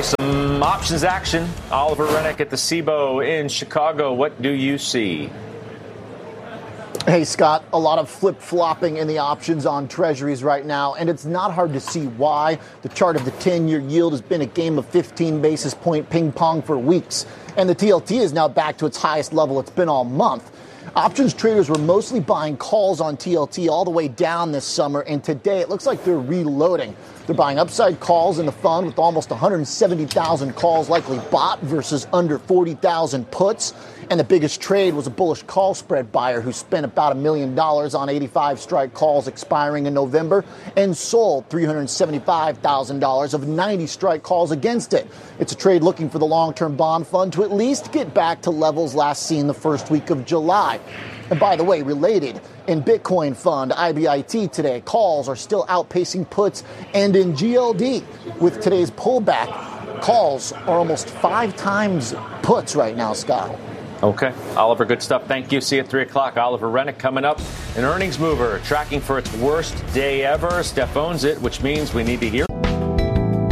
some options action. Oliver Rennick at the SIBO in Chicago. What do you see? Hey, Scott, a lot of flip-flopping in the options on treasuries right now, and it's not hard to see why. The chart of the 10-year yield has been a game of 15 basis point ping-pong for weeks, and the TLT is now back to its highest level it's been all month. Options traders were mostly buying calls on TLT all the way down this summer, and today it looks like they're reloading. They're buying upside calls in the fund with almost 170,000 calls likely bought versus under 40,000 puts. And the biggest trade was a bullish call spread buyer who spent about $1 million on 85 strike calls expiring in November and sold $375,000 of 90 strike calls against it. It's a trade looking for the long-term bond fund to at least get back to levels last seen the first week of July. And by the way, related, in Bitcoin fund, IBIT today, calls are still outpacing puts, and in GLD, with today's pullback, calls are almost 5 times puts right now, Scott. Okay. Oliver, good stuff. Thank you. See you at 3 o'clock. Oliver Rennick coming up. An earnings mover tracking for its worst day ever. Steph owns it, which means we need to hear.